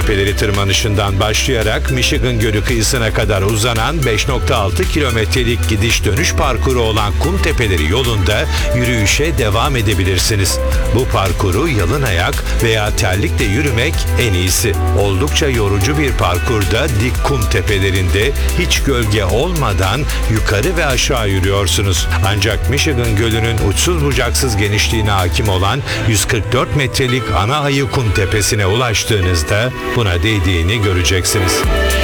tepeleri tırmanışından başlayarak Michigan Gölü kıyısına kadar uzanan 5,6 kilometrelik gidiş dönüş parkuru olan kum tepeleri yolunda yürüyüşe devam edebilirsiniz. Bu parkuru yalın ayak veya terlikle yürümek en iyisi. Oldukça yorucu bir parkurda dik kum tepelerinde hiç gölge olmadan yukarı ve aşağı yürüyorsunuz. Ancak Michigan Gölü'nün uçsuz bucaksız genişliğine hakim olan 144 metrelik ana ayı kum tepesine ulaştığınızda buna değdiğini göreceksiniz.